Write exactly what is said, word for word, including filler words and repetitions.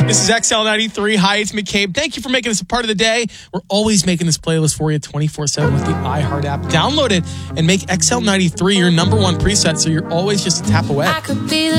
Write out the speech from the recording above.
This is X L ninety-three. Hi, it's McCabe. Thank you for making this a part of the day. We're always making this playlist for you twenty-four seven with the iHeart app. Download it and make X L ninety-three your number one preset so you're always just a tap away. I could be